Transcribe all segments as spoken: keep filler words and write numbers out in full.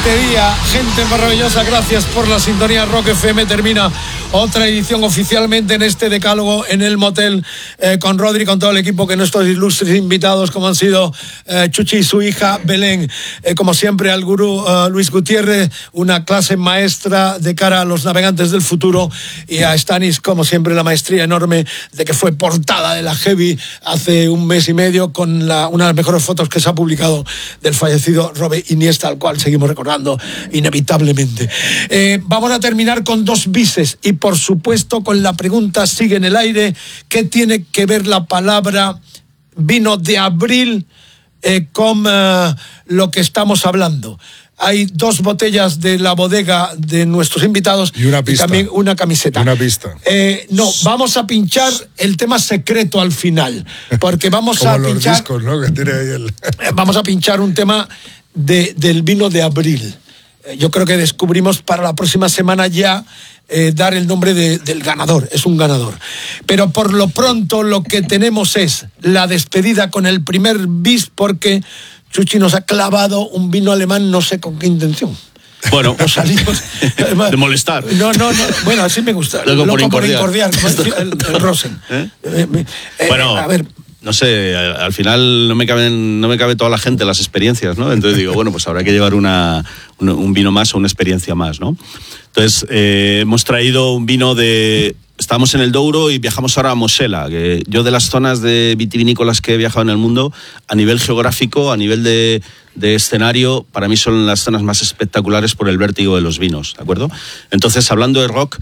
este día. Gente maravillosa, gracias por la sintonía. Rock F M termina otra edición oficialmente en este decálogo en el motel eh, con Rodri, con todo el equipo, que nuestros ilustres invitados, como han sido eh, Chuchi y su hija Belén, eh, como siempre al gurú eh, Luis Gutiérrez, una clase maestra de cara a los navegantes del futuro, y a Stanis, como siempre, la maestría enorme de que fue portada de la Heavy hace un mes y medio con la, una de las mejores fotos que se ha publicado del fallecido Robert Iniesta, al cual seguimos recordando inevitablemente. Eh, vamos a terminar con dos bises y, por supuesto, con la pregunta sigue en el aire: ¿qué tiene que ver la palabra vino de abril eh, con uh, lo que estamos hablando? Hay dos botellas de la bodega de nuestros invitados y una pista. Y también una camiseta. Y una pista. Eh, no, vamos a pinchar el tema secreto al final, porque vamos Como a los pinchar. Discos, ¿no? Que tiene ahí el... Vamos a pinchar un tema de, del vino de abril. Eh, yo creo que descubrimos para la próxima semana ya eh, dar el nombre de, del ganador. Es un ganador. Pero por lo pronto lo que tenemos es la despedida con el primer bis, porque Chuchi nos ha clavado un vino alemán, no sé con qué intención. Bueno, Nos salimos, de molestar. No, no, no. Bueno, así me gusta. Loco, Loco por incordiar. Como decía el, el Rosen. ¿Eh? Eh, eh, bueno, a ver. No sé, al final no me caben, no me cabe toda la gente las experiencias, ¿no? Entonces digo, bueno, pues habrá que llevar una, un, un vino más o una experiencia más, ¿no? Entonces, eh, hemos traído un vino de... Estábamos en el Douro y viajamos ahora a Mosela, que yo de las zonas de vitivinícolas que he viajado en el mundo, a nivel geográfico, a nivel de, de escenario, para mí son las zonas más espectaculares por el vértigo de los vinos, ¿de acuerdo? Entonces, hablando de rock,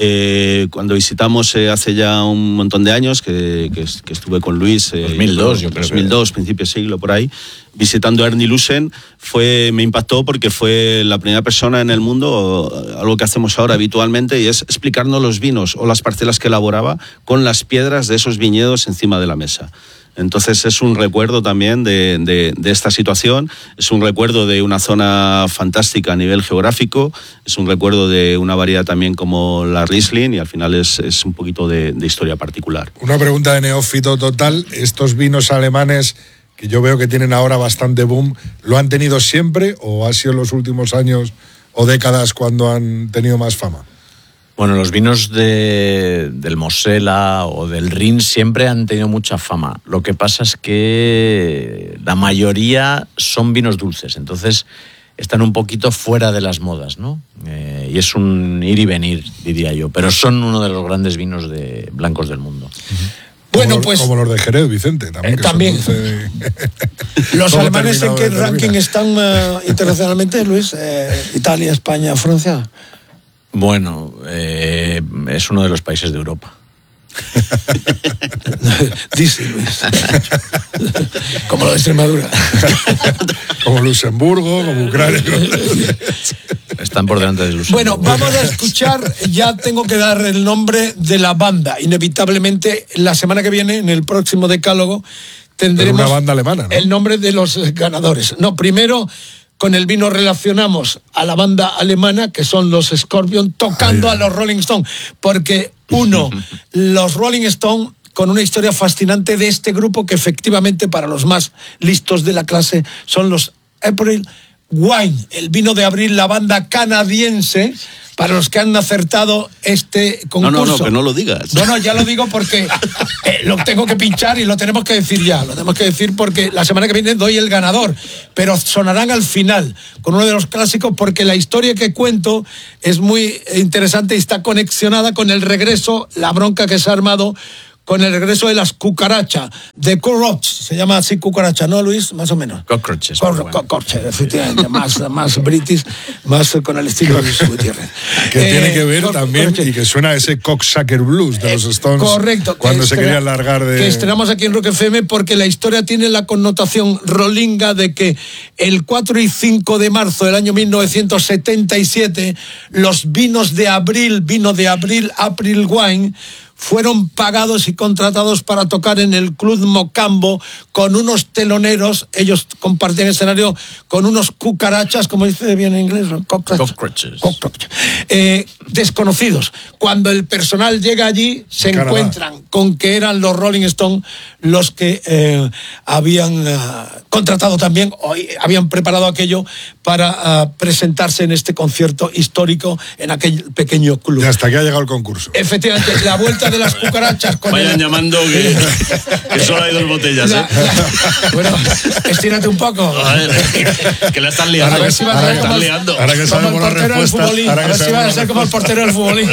eh, cuando visitamos eh, hace ya un montón de años, que, que, que estuve con Luis... Eh, dos mil dos, yo creo. dos mil dos, que... principio de siglo, por ahí, visitando a Ernie Lusen, fue, me impactó porque fue la primera persona en el mundo, algo que hacemos ahora habitualmente, y es explicarnos los vinos o las parcelas que elaboraba con las piedras de esos viñedos encima de la mesa. Entonces es un recuerdo también de, de, de esta situación, es un recuerdo de una zona fantástica a nivel geográfico, es un recuerdo de una variedad también como la Riesling, y al final es, es un poquito de, de historia particular. Una pregunta de neófito total: estos vinos alemanes que yo veo que tienen ahora bastante boom, ¿lo han tenido siempre o ha sido en los últimos años o décadas cuando han tenido más fama? Bueno, los vinos de, del Mosela o del Rin siempre han tenido mucha fama. Lo que pasa es que la mayoría son vinos dulces, entonces están un poquito fuera de las modas, ¿no? Eh, y es un ir y venir, diría yo, pero son uno de los grandes vinos de blancos del mundo. Uh-huh. Bueno, como, pues, como los de Jerez, Vicente, también. Eh, que también. Son de... ¿Los alemanes en qué ranking termina? están uh, internacionalmente, Luis? Eh, Italia, España, Francia. Bueno, eh, es uno de los países de Europa. Dice Luis. Como lo de Extremadura. Como Luxemburgo, como Ucrania. Están por delante de Luxemburgo. Bueno, vamos a escuchar, ya tengo que dar el nombre de la banda. Inevitablemente, la semana que viene, en el próximo decálogo, tendremos una banda alemana, ¿no? El nombre de los ganadores. No, primero, con el vino relacionamos a la banda alemana, que son los Scorpion, tocando Ay, a los Rolling Stones. Porque, uno, los Rolling Stones, con una historia fascinante de este grupo, que efectivamente, para los más listos de la clase, son los April Wine, el vino de abril, la banda canadiense, para los que han acertado este concurso. No, no, no, que no lo digas. No, no, ya lo digo porque eh, lo tengo que pinchar y lo tenemos que decir ya. Lo tenemos que decir porque la semana que viene doy el ganador, pero sonarán al final con uno de los clásicos, porque la historia que cuento es muy interesante y está conexionada con el regreso, la bronca que se ha armado con el regreso de las cucarachas, de Cockroach, se llama así cucaracha, ¿no, Luis? Más o menos. Cockroaches. Cor- bueno. Cockroaches, efectivamente, más, más british, más con el estilo de Luis Gutiérrez. Que eh, tiene que ver cor- también, cockroaches. Y que suena a ese Cocksucker Blues de los Stones. Eh, correcto. Cuando se estrena, querían largar de... Que estrenamos aquí en Rock F M, porque la historia tiene la connotación rolinga de que el cuatro y cinco de marzo del año mil novecientos setenta y siete, los vinos de abril, vino de abril, April Wine, fueron pagados y contratados para tocar en el Club Mocambo con unos teloneros. Ellos compartían escenario con unos cucarachas, como dice bien en inglés, cockroaches, cockroaches. Eh, desconocidos. Cuando el personal llega allí, se Canadá. encuentran con que eran los Rolling Stones los que eh, habían eh, contratado también, o habían preparado aquello para uh, presentarse en este concierto histórico en aquel pequeño club. Y hasta que ha llegado el concurso. Efectivamente, la vuelta de las cucarachas con Vayan el... llamando que, que solo hay dos botellas. La, ¿eh? la, bueno, estírate un poco. A ver, que la están liando. A ver si vas a ser como, liando. Ahora que como sabemos el la portero del respuesta, futbolín. ahora A que ver si sabemos vas a la ser como el portero del futbolín.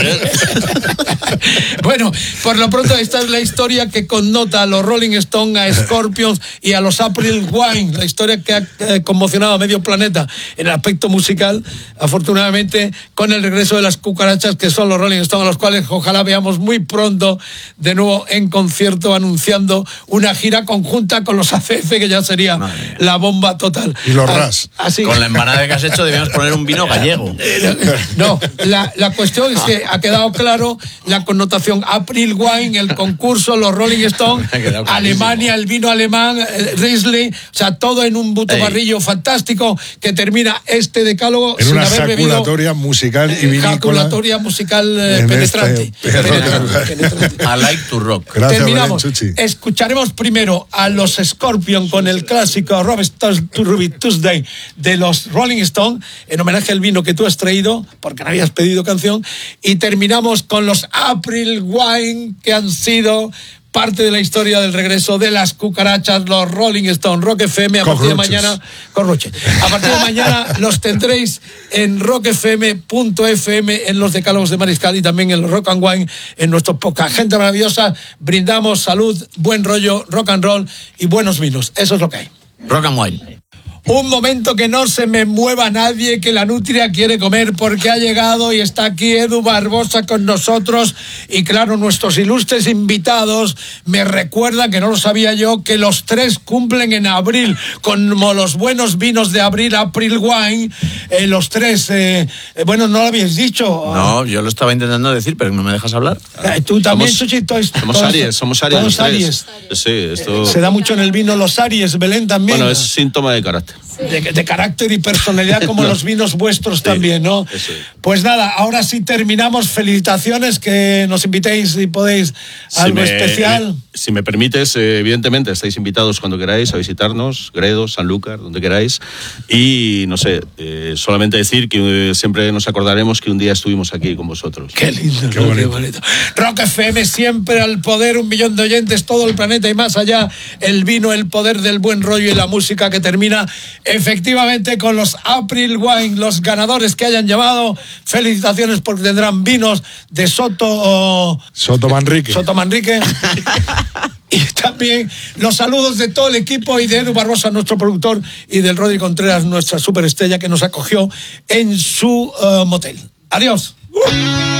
Bueno, por lo pronto esta es la historia que connota a los Rolling Stones, a Scorpions y a los April Wine, la historia que ha eh, conmocionado a medio planeta en el aspecto musical, afortunadamente con el regreso de las cucarachas, que son los Rolling Stones, a los cuales ojalá veamos muy pronto de nuevo en concierto, anunciando una gira conjunta con los A C F, que ya sería la bomba total. Y los Ras. Así. Con la empanada que has hecho debíamos poner un vino gallego. No, la, la cuestión es que ha quedado claro la connotación April Wine, el concurso, los Rolling Stones, Alemania, el vino alemán, el Riesling, o sea, todo en un butobarrillo fantástico que termina este decálogo en sin una haber bebido, saculatoria musical y vinícola. Ejaculatoria musical eh, penetrante. Este penetrante, penetrante. I like to rock. Gracias, Terminamos. Belén, Chuchi. Escucharemos primero a los Scorpion con el clásico Rob Star's to Ruby Tuesday de los Rolling Stones, en homenaje al vino que tú has traído, porque no habías pedido canción, y terminamos con los April Wine, que han sido parte de la historia del regreso de las cucarachas, los Rolling Stones. Rock F M a partir de mañana, Corruche. A partir de mañana los tendréis en rock f m punto f m, en los decálogos de Mariscal y también en los Rock and Wine, en nuestro podcast. Gente maravillosa, brindamos salud, buen rollo, rock and roll y buenos vinos. Eso es lo que hay. Rock and wine. Un momento que no se me mueva nadie, que la nutria quiere comer, porque ha llegado y está aquí Edu Barbosa con nosotros. Y claro, nuestros ilustres invitados me recuerdan, que no lo sabía yo, que los tres cumplen en abril, como los buenos vinos de abril, April Wine. Eh, los tres, eh, eh, bueno, no lo habíais dicho. No, yo lo estaba intentando decir, pero no me dejas hablar. Eh, tú también, Somos- Chuchi, todos- Somos todos- Aries, somos Aries. todos los tres. Aries. Sí, esto. Se da mucho en el vino los Aries, Belén también. Bueno, es síntoma de carácter. De, de carácter y personalidad como No. los vinos vuestros Sí, también, ¿no? eso es. Pues nada, ahora sí terminamos. Felicitaciones, que nos invitéis y podéis Si algo me- especial. Si me permites, eh, evidentemente estáis invitados cuando queráis a visitarnos, Gredo, Sanlúcar, donde queráis. Y no sé, eh, solamente decir que eh, siempre nos acordaremos que un día estuvimos aquí con vosotros. Qué lindo, Qué ¿no? bonito. Qué bonito. Rock F M siempre al poder, un millón de oyentes, todo el planeta y más allá. El vino, el poder del buen rollo y la música, que termina efectivamente con los April Wine, los ganadores que hayan llamado. Felicitaciones, porque tendrán vinos de Soto o Soto Manrique. Soto Manrique. Y también los saludos de todo el equipo y de Edu Barbosa, nuestro productor, y del Rodri Contreras, nuestra superestrella, que nos acogió en su uh, motel. Adiós.